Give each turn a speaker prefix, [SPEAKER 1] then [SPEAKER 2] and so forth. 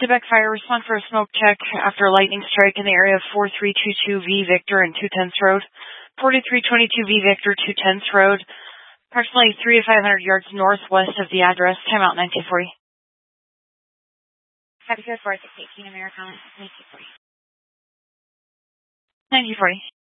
[SPEAKER 1] Quebec Fire, respond for a smoke check after a lightning strike in the area of 4322V Victor and 210th Road. 4322V Victor, 210th Road, approximately 300 to 500 yards northwest of the address. Timeout 1940.
[SPEAKER 2] Happy 4 4 618 Americana 1940.
[SPEAKER 1] 1940.